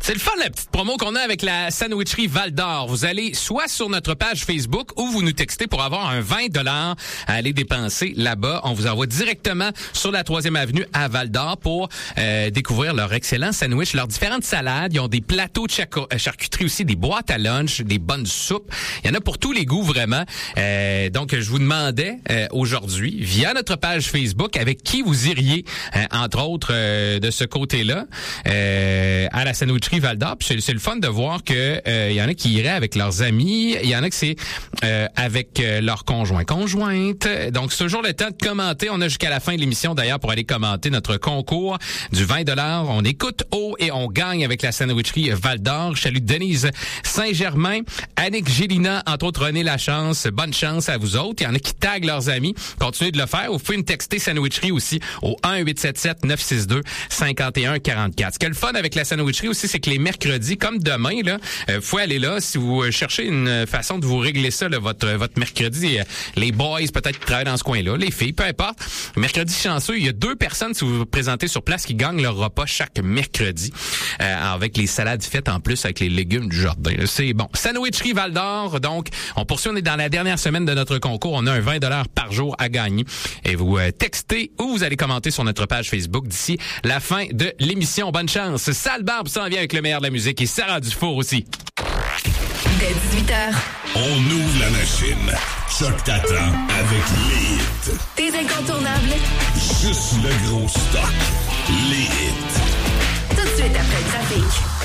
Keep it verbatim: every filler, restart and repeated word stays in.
C'est le fun, la petite promo qu'on a avec la sandwicherie Val-d'Or. Vous allez soit sur notre page Facebook ou vous nous textez pour avoir un vingt dollars à aller dépenser là-bas. On vous envoie directement sur la troisième avenue à Val-d'Or pour euh, découvrir leur excellent sandwich, leurs différentes salades. Ils ont des plateaux de char- charcuterie aussi, des boîtes à lunch, des bonnes soupes. Il y en a pour tous les goûts, vraiment. Euh, donc, je vous demandais euh, aujourd'hui, via notre page Facebook, avec qui vous iriez, euh, entre autres, euh, de ce côté-là, euh, à la sandwicherie Val-d'Or. Puis c'est, c'est le fun de voir que euh, il y en a qui iraient avec leurs amis, il y en a que c'est euh, avec euh, leur conjoint conjointe. Donc c'est toujours le temps de commenter. On a jusqu'à la fin de l'émission d'ailleurs pour aller commenter notre concours du vingt dollars. On écoute haut et on gagne avec la sandwicherie Val-d'Or. Je salue Denise Saint-Germain, Annick Gélina, entre autres René Lachance. Bonne chance à vous autres. Il y en a qui taguent leurs amis. Continuez de le faire. Vous pouvez me texter sandwicherie aussi au un huit sept sept neuf six deux cinq un quatre quatre. Ce qui est le fun avec la sandwicherie aussi, c'est que les mercredis, comme demain, là, euh, vous pouvez aller là. Si vous cherchez une façon de vous régler ça, là, votre votre mercredi, euh, les boys peut-être qui travaillent dans ce coin-là, les filles, peu importe. Mercredi chanceux, il y a deux personnes, si vous vous présentez sur place, qui gagnent leur repas chaque mercredi, euh, avec les salades faites en plus avec les légumes du jardin. C'est bon. Sandwicherie Val-d'Or, donc, on poursuit, on est dans la dernière semaine de notre concours. On a un vingt dollars par jour à gagner. Et vous euh, textez ou vous allez commenter sur notre page Facebook d'ici la fin de l'émission. Bonne chance. Sale Barbe s'en vient avec le meilleur de la musique et Sarah Dufour aussi. Dès dix-huit heures. On ouvre la machine. Choc t'attend avec les hits. Tes incontournables. Juste le gros stock. Les hits. Tout de suite après le trafic.